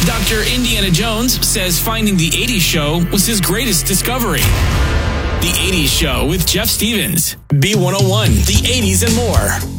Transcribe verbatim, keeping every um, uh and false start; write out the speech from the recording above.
Doctor Indiana Jones says finding the eighties show was his greatest discovery. The eighties Show with Jeff Stevens. B one oh one, the eighties and more.